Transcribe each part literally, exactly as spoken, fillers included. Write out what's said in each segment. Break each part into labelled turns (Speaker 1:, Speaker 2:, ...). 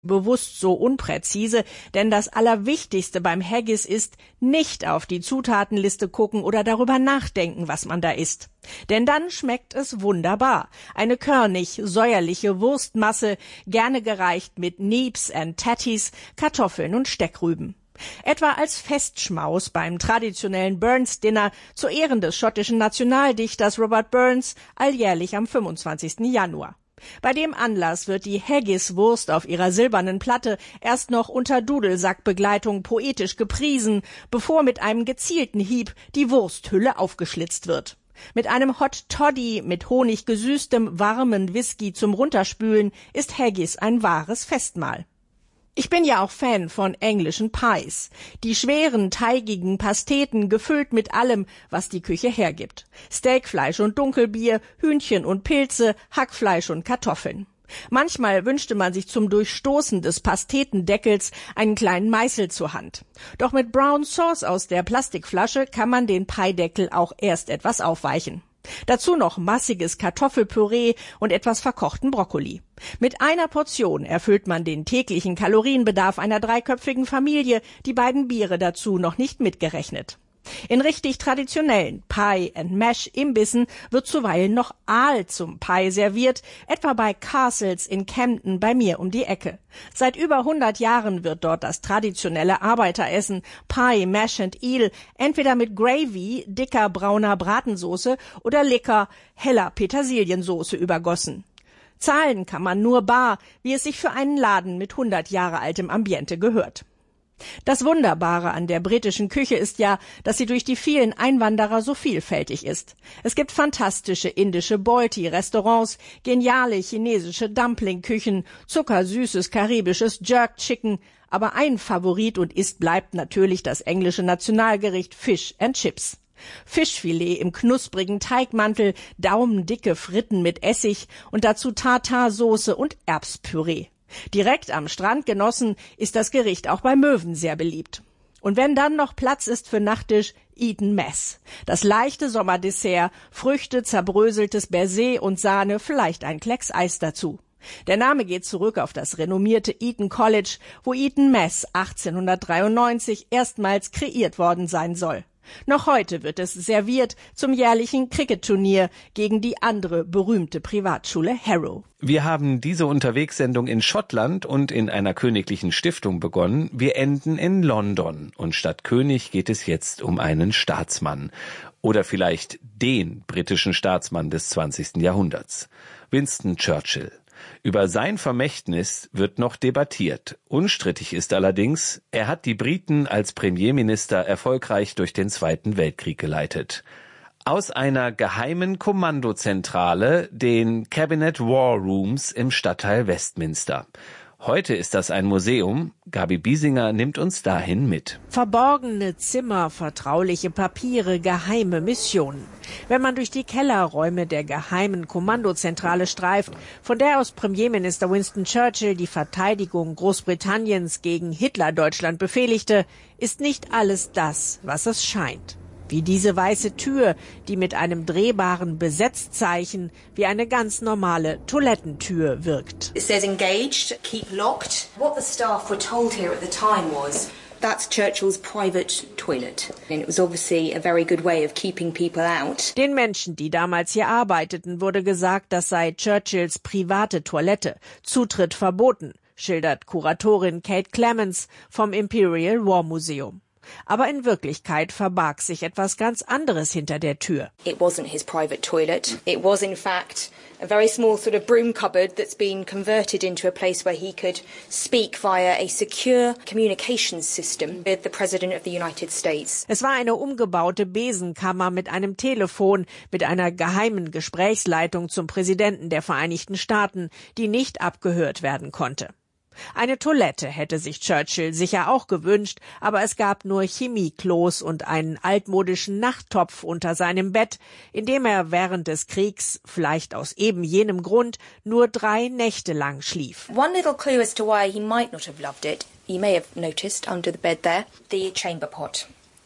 Speaker 1: Bewusst so unpräzise, denn das Allerwichtigste beim Haggis ist, nicht auf die Zutatenliste gucken oder darüber nachdenken, was man da isst. Denn dann schmeckt es wunderbar. Eine körnig-säuerliche Wurstmasse, gerne gereicht mit Neeps and Tatties, Kartoffeln und Steckrüben. Etwa als Festschmaus beim traditionellen Burns-Dinner zu Ehren des schottischen Nationaldichters Robert Burns, alljährlich am fünfundzwanzigsten Januar. Bei dem Anlass wird die Haggis-Wurst auf ihrer silbernen Platte erst noch unter Dudelsackbegleitung poetisch gepriesen, bevor mit einem gezielten Hieb die Wursthülle aufgeschlitzt wird. Mit einem Hot Toddy mit Honig gesüßtem, warmen Whisky zum Runterspülen ist Haggis ein wahres Festmahl. Ich bin ja auch Fan von englischen Pies. Die schweren, teigigen Pasteten gefüllt mit allem, was die Küche hergibt. Steakfleisch und Dunkelbier, Hühnchen und Pilze, Hackfleisch und Kartoffeln. Manchmal wünschte man sich zum Durchstoßen des Pastetendeckels einen kleinen Meißel zur Hand. Doch mit Brown Sauce aus der Plastikflasche kann man den Piedeckel auch erst etwas aufweichen. Dazu noch massiges Kartoffelpüree und etwas verkochten Brokkoli. Mit einer Portion erfüllt man den täglichen Kalorienbedarf einer dreiköpfigen Familie, die beiden Biere dazu noch nicht mitgerechnet. In richtig traditionellen Pie and Mash Imbissen wird zuweilen noch Aal zum Pie serviert, etwa bei Castles in Camden bei mir um die Ecke. Seit über hundert Jahren wird dort das traditionelle Arbeiteressen Pie, Mash and Eel entweder mit Gravy, dicker brauner Bratensoße oder lecker, heller Petersiliensoße übergossen. Zahlen kann man nur bar, wie es sich für einen Laden mit hundert Jahre altem Ambiente gehört. Das Wunderbare an der britischen Küche ist ja, dass sie durch die vielen Einwanderer so vielfältig ist. Es gibt fantastische indische Balti-Restaurants, geniale chinesische Dumpling-Küchen, zuckersüßes karibisches Jerk Chicken, aber ein Favorit und ist bleibt natürlich das englische Nationalgericht Fish and Chips. Fischfilet im knusprigen Teigmantel, daumendicke Fritten mit Essig und dazu Tartarsoße und Erbspüree. Direkt am Strand genossen ist das Gericht auch bei Möwen sehr beliebt. Und wenn dann noch Platz ist für Nachtisch, Eton Mess. Das leichte Sommerdessert, Früchte, zerbröseltes Baiser und Sahne, vielleicht ein Klecks Eis dazu. Der Name geht zurück auf das renommierte Eton College, wo Eton Mess achtzehnhundertdreiundneunzig erstmals kreiert worden sein soll. Noch heute wird es serviert zum jährlichen Cricket-Turnier gegen die andere berühmte Privatschule Harrow.
Speaker 2: Wir haben diese Unterwegssendung in Schottland und in einer königlichen Stiftung begonnen. Wir enden in London und statt König geht es jetzt um einen Staatsmann. Oder vielleicht den britischen Staatsmann des zwanzigsten Jahrhunderts. Winston Churchill. Über sein Vermächtnis wird noch debattiert. Unstrittig ist allerdings, er hat die Briten als Premierminister erfolgreich durch den Zweiten Weltkrieg geleitet. Aus einer geheimen Kommandozentrale, den Cabinet War Rooms im Stadtteil Westminster. Heute ist das ein Museum. Gabi Biesinger nimmt uns dahin mit.
Speaker 1: Verborgene Zimmer, vertrauliche Papiere, geheime Missionen. Wenn man durch die Kellerräume der geheimen Kommandozentrale streift, von der aus Premierminister Winston Churchill die Verteidigung Großbritanniens gegen Hitler-Deutschland befehligte, ist nicht alles das, was es scheint. Wie diese weiße Tür, die mit einem drehbaren Besetzzeichen wie eine ganz normale Toilettentür wirkt.
Speaker 3: It says engaged, keep locked. What the staff were told here at the time was that's Churchill's private toilet. And it was obviously a very good way of keeping people out.
Speaker 1: Den Menschen, die damals hier arbeiteten, wurde gesagt, das sei Churchills private Toilette. Zutritt verboten, schildert Kuratorin Kate Clements vom Imperial War Museum. Aber in Wirklichkeit verbarg sich etwas ganz anderes hinter der Tür.
Speaker 3: It wasn't his private toilet. It was in fact a very small sort of broom cupboard that's been converted into a place where he could speak via a secure communications system with the President of the United States.
Speaker 1: Es war eine umgebaute Besenkammer mit einem Telefon, mit einer geheimen Gesprächsleitung zum Präsidenten der Vereinigten Staaten, die nicht abgehört werden konnte. Eine Toilette hätte sich Churchill sicher auch gewünscht, aber es gab nur Chemieklos und einen altmodischen Nachttopf unter seinem Bett, in dem er während des Kriegs, vielleicht aus eben jenem Grund, nur drei Nächte lang schlief.
Speaker 3: One little clue as to why he might not have loved it, you may have noticed under the bed there, the chamber pot.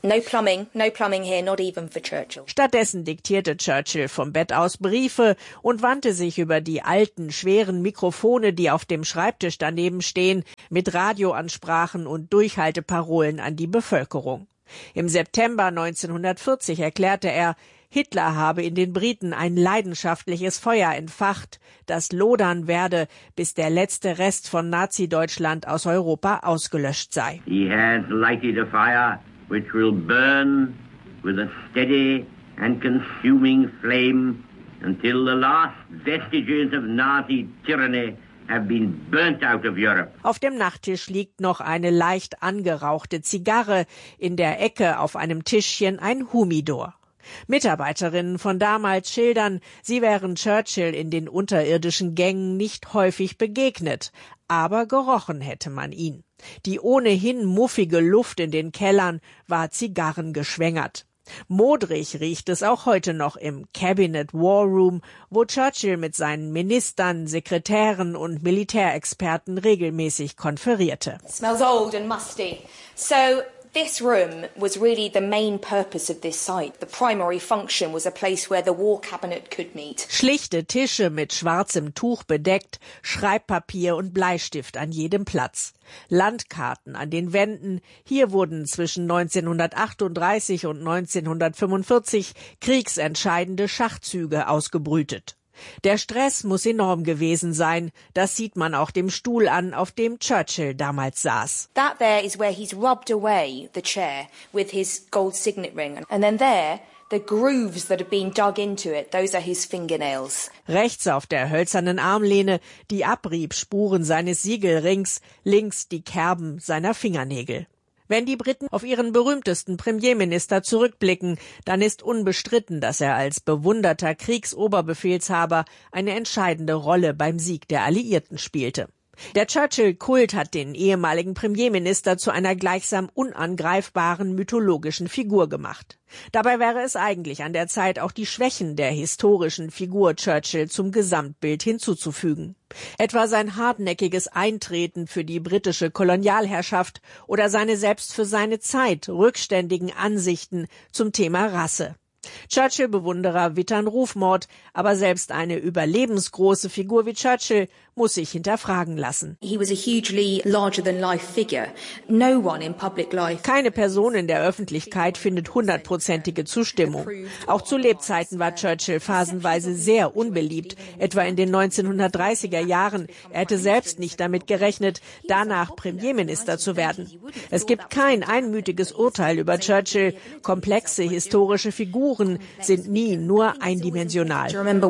Speaker 3: No plumbing, no plumbing here, not even for Churchill.
Speaker 1: Stattdessen diktierte Churchill vom Bett aus Briefe und wandte sich über die alten, schweren Mikrofone, die auf dem Schreibtisch daneben stehen, mit Radioansprachen und Durchhalteparolen an die Bevölkerung. Im September neunzehnhundertvierzig erklärte er, Hitler habe in den Briten ein leidenschaftliches Feuer entfacht, das lodern werde, bis der letzte Rest von Nazi-Deutschland aus Europa ausgelöscht sei.
Speaker 4: He has lighted a fire which will burn with a steady and consuming flame until the last vestiges of Nazi tyranny have been burnt out of Europe.
Speaker 1: Auf dem Nachttisch liegt noch eine leicht angerauchte Zigarre, in der Ecke auf einem Tischchen ein Humidor. Mitarbeiterinnen von damals schildern, sie wären Churchill in den unterirdischen Gängen nicht häufig begegnet, aber gerochen hätte man ihn. Die ohnehin muffige Luft in den Kellern war zigarrengeschwängert. Modrig riecht es auch heute noch im Cabinet War Room, wo Churchill mit seinen Ministern, Sekretären und Militärexperten regelmäßig konferierte.
Speaker 3: It smells old and musty. So this room was really the main purpose of this site. The primary function was a place where the War Cabinet could meet.
Speaker 1: Schlichte Tische mit schwarzem Tuch bedeckt, Schreibpapier und Bleistift an jedem Platz. Landkarten an den Wänden. Hier wurden zwischen neunzehnhundertachtunddreißig und neunzehnhundertfünfundvierzig kriegsentscheidende Schachzüge ausgebrütet. Der Stress muss enorm gewesen sein. Das sieht man auch dem Stuhl an, auf dem Churchill damals saß.
Speaker 3: That there is where he's rubbed away the chair with his gold signet ring. And then there, the grooves that have been dug into it, those are his fingernails.
Speaker 1: Rechts auf der hölzernen Armlehne die Abriebspuren seines Siegelrings, links die Kerben seiner Fingernägel. Wenn die Briten auf ihren berühmtesten Premierminister zurückblicken, dann ist unbestritten, dass er als bewunderter Kriegsoberbefehlshaber eine entscheidende Rolle beim Sieg der Alliierten spielte. Der Churchill-Kult hat den ehemaligen Premierminister zu einer gleichsam unangreifbaren mythologischen Figur gemacht. Dabei wäre es eigentlich an der Zeit, auch die Schwächen der historischen Figur Churchill zum Gesamtbild hinzuzufügen. Etwa sein hartnäckiges Eintreten für die britische Kolonialherrschaft oder seine selbst für seine Zeit rückständigen Ansichten zum Thema Rasse. Churchill-Bewunderer wittern Rufmord, aber selbst eine überlebensgroße Figur wie Churchill muss sich hinterfragen lassen.
Speaker 3: He was a hugely larger-than-life figure. No one in public life.
Speaker 1: Keine Person in der Öffentlichkeit findet hundertprozentige Zustimmung. Auch zu Lebzeiten war Churchill phasenweise sehr unbeliebt, etwa in den neunzehnhundertdreißiger Jahren. Er hätte selbst nicht damit gerechnet, danach Premierminister zu werden. Es gibt kein einmütiges Urteil über Churchill. Komplexe historische Figuren sind nie nur eindimensional.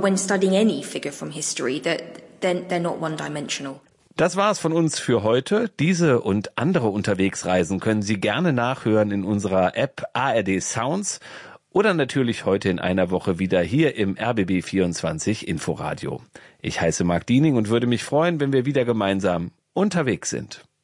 Speaker 2: Das war's von uns für heute. Diese und andere Unterwegsreisen können Sie gerne nachhören in unserer App A R D Sounds oder natürlich heute in einer Woche wieder hier im R B B vierundzwanzig Inforadio. Ich heiße Marc Diening und würde mich freuen, wenn wir wieder gemeinsam unterwegs sind.